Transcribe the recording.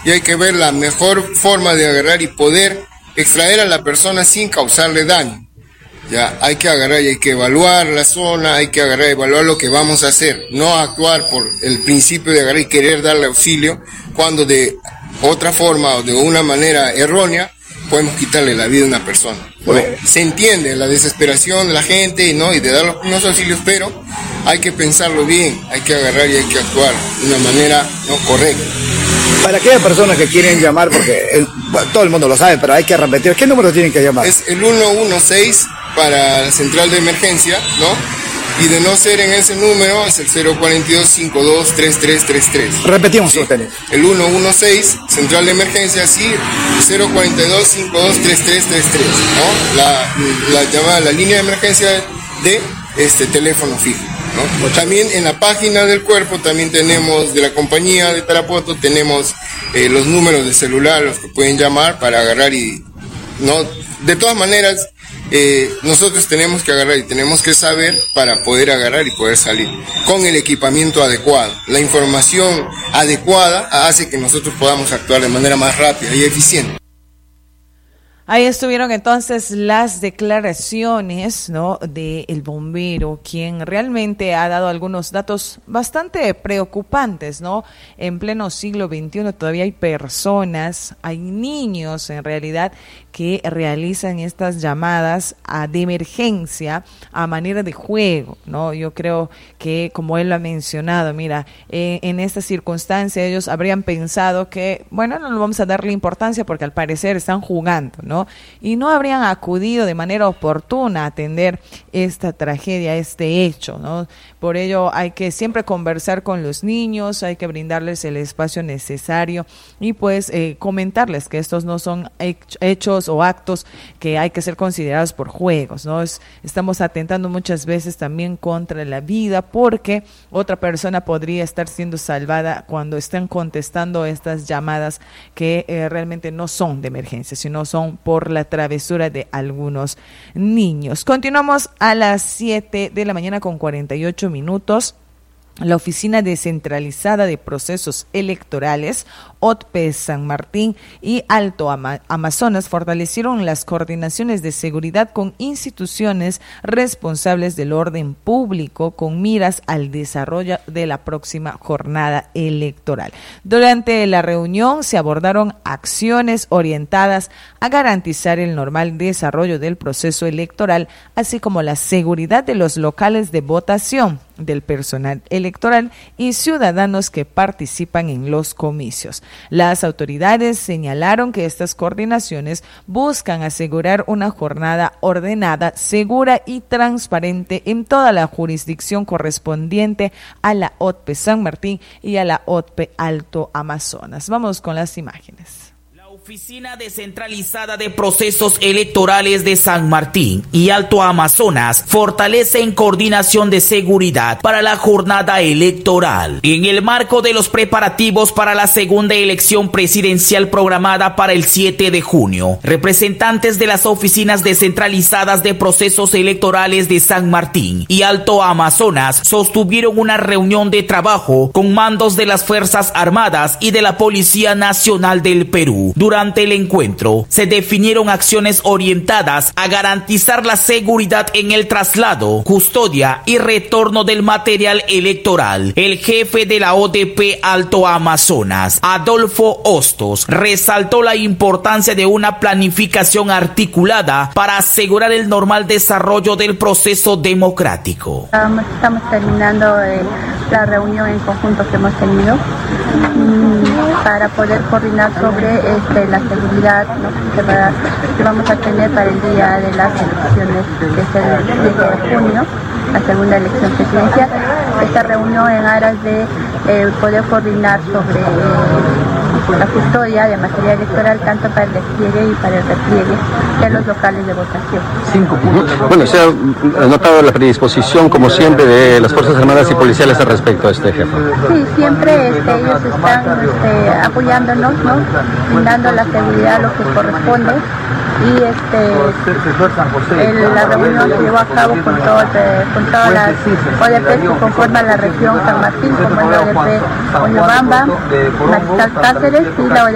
y hay que ver la mejor forma de agarrar y poder extraer a la persona sin causarle daño. Ya, hay que agarrar y hay que evaluar la zona, hay que agarrar y evaluar lo que vamos a hacer, no actuar por el principio de agarrar y querer darle auxilio, cuando de otra forma o de una manera errónea podemos quitarle la vida a una persona, ¿no? Se entiende la desesperación de la gente, ¿no? Y de dar los primeros auxilios, pero hay que pensarlo bien, hay que agarrar y hay que actuar de una manera no correcta. Para aquellas personas que quieren llamar, porque todo el mundo lo sabe, pero hay que repetir, ¿qué número tienen que llamar? Es el 116 para la central de emergencia, ¿no? Y de no ser en ese número, es el 042-52-3333. Repetimos, sí. Ustedes. El 116, central de emergencia, sí, 042-52-3333, ¿no? La llamada, la línea de emergencia de teléfono fijo, ¿no? También en la página del cuerpo, también tenemos, de la compañía de Tarapoto, tenemos los números de celular, los que pueden llamar para agarrar y, ¿no? De todas maneras, nosotros tenemos que agarrar y tenemos que saber para poder agarrar y poder salir con el equipamiento adecuado. La información adecuada hace que nosotros podamos actuar de manera más rápida y eficiente. Ahí estuvieron entonces las declaraciones, ¿no?, del bombero, quien realmente ha dado algunos datos bastante preocupantes, ¿no? En pleno siglo XXI todavía hay personas, hay niños en realidad que realizan estas llamadas de emergencia a manera de juego, ¿no? Yo creo que, como él lo ha mencionado, mira, en esta circunstancia ellos habrían pensado que, bueno, no le vamos a darle importancia porque al parecer están jugando, ¿no? Y no habrían acudido de manera oportuna a atender esta tragedia, este hecho, ¿no? Por ello hay que siempre conversar con los niños, hay que brindarles el espacio necesario y pues comentarles que estos no son hechos o actos que hay que ser considerados por juegos, ¿no? Estamos atentando muchas veces también contra la vida, porque otra persona podría estar siendo salvada cuando están contestando estas llamadas que realmente no son de emergencia, sino son por la travesura de algunos niños. Continuamos a las 7 de la mañana con 48 minutos. La Oficina Descentralizada de Procesos Electorales, OTPE San Martín y Alto Amazonas fortalecieron las coordinaciones de seguridad con instituciones responsables del orden público con miras al desarrollo de la próxima jornada electoral. Durante la reunión se abordaron acciones orientadas a garantizar el normal desarrollo del proceso electoral, así como la seguridad de los locales de votación, del personal electoral y ciudadanos que participan en los comicios. Las autoridades señalaron que estas coordinaciones buscan asegurar una jornada ordenada, segura y transparente en toda la jurisdicción correspondiente a la OTPE San Martín y a la OTPE Alto Amazonas. Vamos con las imágenes. Oficina Descentralizada de Procesos Electorales de San Martín y Alto Amazonas fortalecen coordinación de seguridad para la jornada electoral. En el marco de los preparativos para la segunda elección presidencial programada para el 7 de junio, representantes de las Oficinas Descentralizadas de Procesos Electorales de San Martín y Alto Amazonas sostuvieron una reunión de trabajo con mandos de las Fuerzas Armadas y de la Policía Nacional del Perú. Durante el encuentro, se definieron acciones orientadas a garantizar la seguridad en el traslado, custodia y retorno del material electoral. El jefe de la ODP Alto Amazonas, Adolfo Hostos, resaltó la importancia de una planificación articulada para asegurar el normal desarrollo del proceso democrático. Estamos terminando la reunión en conjunto que hemos tenido para poder coordinar sobre la seguridad, ¿no?, que vamos a tener para el día de las elecciones, que es el 7 de junio, la segunda elección presidencial. Esta reunión en aras de poder coordinar sobre la custodia de material electoral, tanto para el despliegue y para el repliegue de los locales de votación. 5 puntos. Bueno, se ha notado la predisposición, como siempre, de las Fuerzas Armadas y Policiales al respecto a este jefe. Sí, siempre ellos están apoyándonos, ¿no?, brindando la seguridad, lo que corresponde, y la reunión se llevó a cabo con todas las ODP que conforman la región San Martín, como el ODP Oyobamba, Magistral Cáceres y la ODP